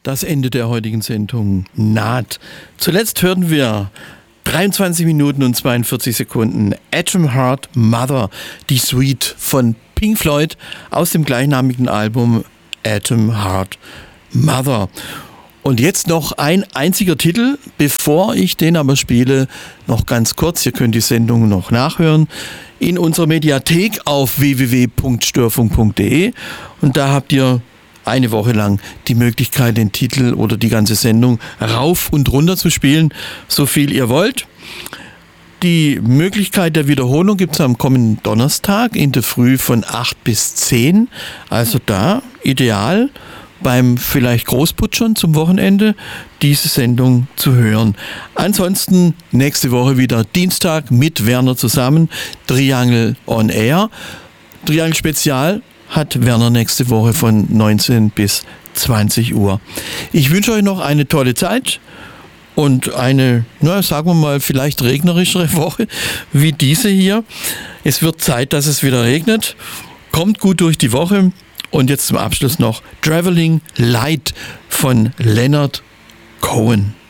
Das Ende der heutigen Sendung naht. Zuletzt hörten wir 23 Minuten und 42 Sekunden Atom Heart Mother, die Suite von Pink Floyd aus dem gleichnamigen Album Atom Heart Mother. Und jetzt noch ein einziger Titel, bevor ich den aber spiele, noch ganz kurz, ihr könnt die Sendung noch nachhören, in unserer Mediathek auf www.störfunk.de und da habt ihr eine Woche lang die Möglichkeit, den Titel oder die ganze Sendung rauf und runter zu spielen, so viel ihr wollt. Die Möglichkeit der Wiederholung gibt es am kommenden Donnerstag in der Früh von 8 bis 10. Also da ideal beim vielleicht Großputschern zum Wochenende diese Sendung zu hören. Ansonsten nächste Woche wieder Dienstag mit Werner zusammen, Triangle on Air. Triangle Spezial hat Werner nächste Woche von 19 bis 20 Uhr. Ich wünsche euch noch eine tolle Zeit und eine, sagen wir mal, vielleicht regnerischere Woche wie diese hier. Es wird Zeit, dass es wieder regnet. Kommt gut durch die Woche. Und jetzt zum Abschluss noch Traveling Light von Leonard Cohen.